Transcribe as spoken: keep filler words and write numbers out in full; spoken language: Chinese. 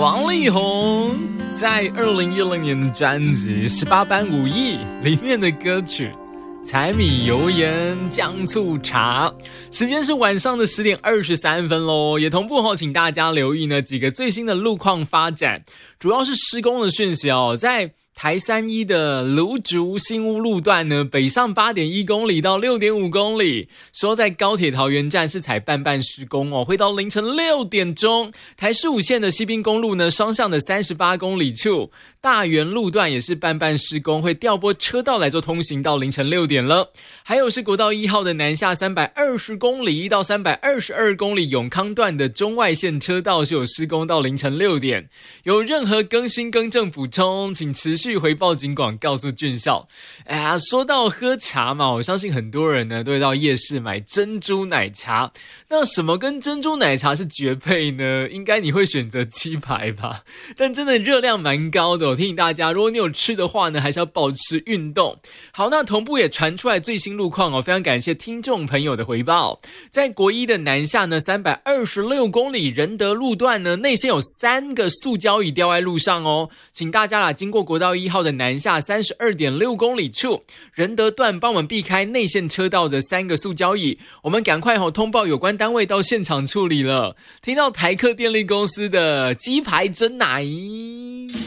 王力宏在二零一零年的专辑《十八般武艺》里面的歌曲柴米油盐酱醋茶。时间是晚上的十点二十三分咯，也同步后请大家留意呢几个最新的路况发展，主要是施工的讯息哦。在台三一的芦竹新屋路段呢，北上 八点一公里到 六点五公里，说在高铁桃园站是采半半施工哦，会到凌晨六点钟。台十五线的西滨公路呢，双向的三十八公里处，大园路段也是半半施工，会调拨车道来做通行到凌晨六点了。还有是国道一号的南下三百二十公里到三百二十二公里永康段的中外线车道是有施工到凌晨六点。有任何更新更正补充，请持续回报警广告诉俊孝。哎呀，说到喝茶嘛，我相信很多人呢都会到夜市买珍珠奶茶。那什么跟珍珠奶茶是绝配呢？应该你会选择鸡排吧？但真的热量蛮高的哦，提醒大家，如果你有吃的话呢，还是要保持运动。好，那同步也传出来最新路况哦，非常感谢听众朋友的回报。在国一的南下呢，三百二十六公里仁德路段呢，内线有三个塑胶椅掉在路上哦，请大家啦，经过国道一号的南下 三十二点六公里处，仁德段帮我们避开内线车道的三个塑胶椅，我们赶快吼通报有关单位到现场处理了。听到台客电力公司的鸡排珍奶